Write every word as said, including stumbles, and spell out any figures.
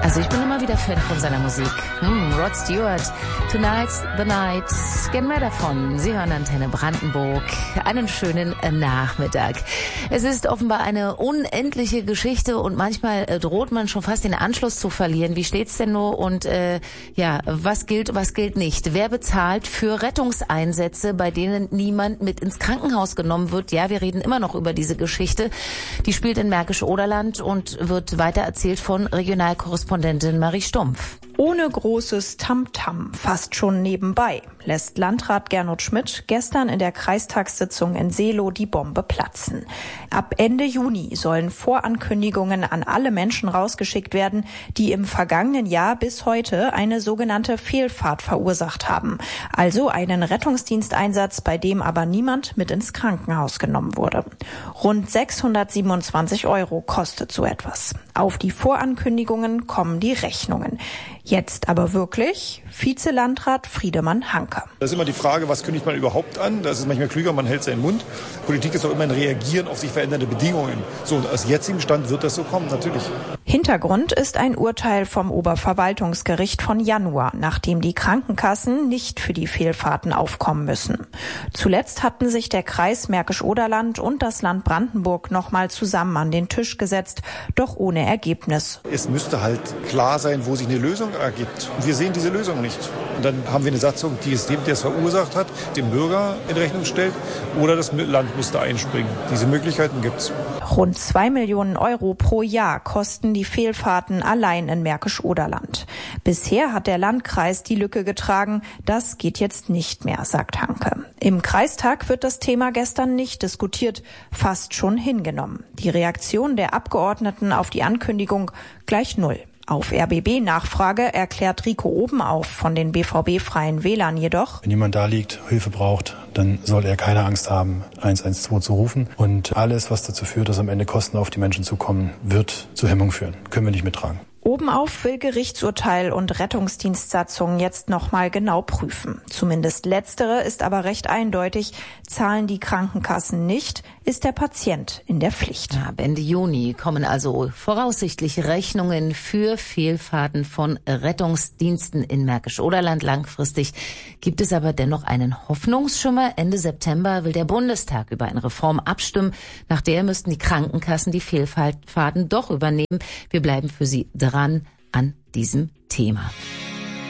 Also ich bin immer wieder Fan von seiner Musik. Hm, Rod Stewart, Tonight's the Night. Gern mehr davon. Sie hören Antenne Brandenburg. Einen schönen Nachmittag. Es ist offenbar eine unendliche Geschichte und manchmal äh, droht man schon fast den Anschluss zu verlieren. Wie steht's denn nur? Und äh, ja, was gilt, was gilt nicht? Wer bezahlt für Rettungseinsätze, bei denen niemand mit ins Krankenhaus genommen wird? Ja, wir reden immer noch über diese Geschichte. Die spielt in Märkisch-Oderland und wird weiter erzählt von Regionalkorrespondentin Marie Stumpf. Ohne großes Tamtam, fast schon nebenbei, lässt Landrat Gernot Schmidt gestern in der Kreistagssitzung in Seelow die Bombe platzen. Ab Ende Juni sollen Vorankündigungen an alle Menschen rausgeschickt werden, die im vergangenen Jahr bis heute eine sogenannte Fehlfahrt verursacht haben. Also einen Rettungsdiensteinsatz, bei dem aber niemand mit ins Krankenhaus genommen wurde. Rund sechshundertsiebenundzwanzig Euro kostet so etwas. Auf die Vorankündigungen kommen die Rechnungen. Jetzt aber wirklich Vizelandrat Friedemann Hanke. Das ist immer die Frage, was kündigt man überhaupt an? Das ist manchmal klüger, man hält seinen Mund. Politik ist auch immer ein Reagieren auf sich verändernde Bedingungen. So, und aus jetzigem Stand wird das so kommen, natürlich. Hintergrund ist ein Urteil vom Oberverwaltungsgericht von Januar, nachdem die Krankenkassen nicht für die Fehlfahrten aufkommen müssen. Zuletzt hatten sich der Kreis Märkisch-Oderland und das Land Brandenburg nochmal zusammen an den Tisch gesetzt, doch ohne Ergebnis. Es müsste halt klar sein, wo sich eine Lösung ergibt. Und wir sehen diese Lösung nicht. Und dann haben wir eine Satzung, die es dem, der es verursacht hat, dem Bürger in Rechnung stellt, oder das Land müsste einspringen. Diese Möglichkeiten gibt's. Rund zwei Millionen Euro pro Jahr kosten die Fehlfahrten allein in Märkisch-Oderland. Bisher hat der Landkreis die Lücke getragen. Das geht jetzt nicht mehr, sagt Hanke. Im Kreistag wird das Thema gestern nicht diskutiert, fast schon hingenommen. Die Reaktion der Abgeordneten auf die Ankündigung gleich null. Auf R B B-Nachfrage erklärt Rico Obenauf von den B V B-Freien Wählern jedoch: Wenn jemand da liegt, Hilfe braucht, dann soll er keine Angst haben, eins eins zwei zu rufen. Und alles, was dazu führt, dass am Ende Kosten auf die Menschen zukommen, wird zu Hemmung führen. Können wir nicht mittragen. Obenauf will Gerichtsurteil und Rettungsdienstsatzungen jetzt nochmal genau prüfen. Zumindest letztere ist aber recht eindeutig. Zahlen die Krankenkassen nicht, ist der Patient in der Pflicht. Ab Ende Juni kommen also voraussichtlich Rechnungen für Fehlfahrten von Rettungsdiensten in Märkisch-Oderland. Langfristig gibt es aber dennoch einen Hoffnungsschimmer. Ende September will der Bundestag über eine Reform abstimmen. Nach der müssten die Krankenkassen die Fehlfahrten doch übernehmen. Wir bleiben für Sie dran an diesem Thema.